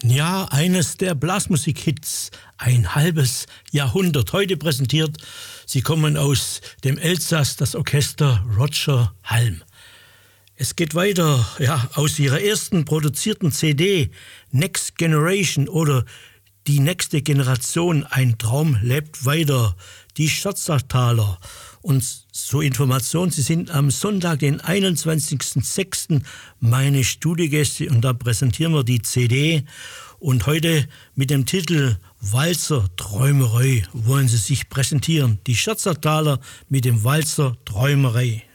Ja, eines der Blasmusik-Hits, ein halbes Jahrhundert. Heute präsentiert, sie kommen aus dem Elsass, das Orchester Roger Halm. Es geht weiter, aus ihrer ersten produzierten CD, Next Generation oder Die nächste Generation, ein Traum lebt weiter, die Scherzertaler. Und zur Information, Sie sind am Sonntag, den 21.06. meine Studiogäste und da präsentieren wir die CD. Und heute mit dem Titel Walzer Träumerei wollen Sie sich präsentieren. Die Scherzertaler mit dem Walzer Träumerei.